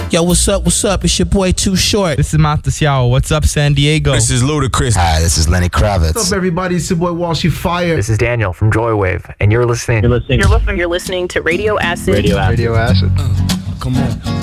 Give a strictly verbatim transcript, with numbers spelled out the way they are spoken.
Yo, what's up, what's up? It's your boy Too Short. This is Matasiao. What's up, San Diego? This is Ludacris. Hi, this is Lenny Kravitz. What's up, everybody? It's your boy Walshy Fire. This is Daniel from Joywave, and you're listening. You're listening. You're listening. You're listening to Radio Acid. Radio Acid. Radio Acid. Uh, come on.